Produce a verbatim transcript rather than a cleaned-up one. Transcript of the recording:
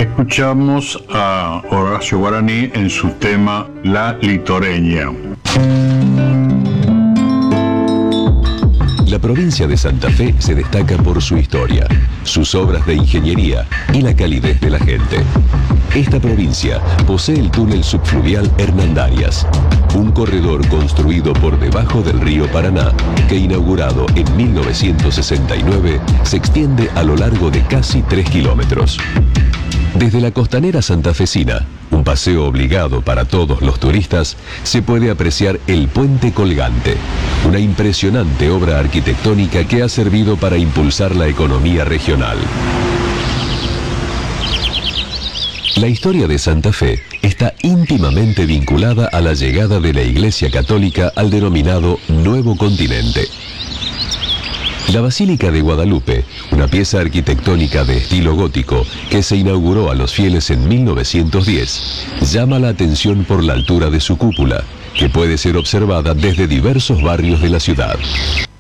Escuchamos a Horacio Guaraní en su tema La Litoreña. La provincia de Santa Fe se destaca por su historia, sus obras de ingeniería y la calidez de la gente. Esta provincia posee el túnel subfluvial Hernandarias, un corredor construido por debajo del río Paraná que, inaugurado en mil novecientos sesenta y nueve, se extiende a lo largo de casi tres kilómetros. Desde la costanera santafesina, un paseo obligado para todos los turistas, se puede apreciar el Puente Colgante, una impresionante obra arquitectónica que ha servido para impulsar la economía regional. La historia de Santa Fe está íntimamente vinculada a la llegada de la Iglesia Católica al denominado Nuevo Continente. La Basílica de Guadalupe, una pieza arquitectónica de estilo gótico que se inauguró a los fieles en mil novecientos diez, llama la atención por la altura de su cúpula, que puede ser observada desde diversos barrios de la ciudad.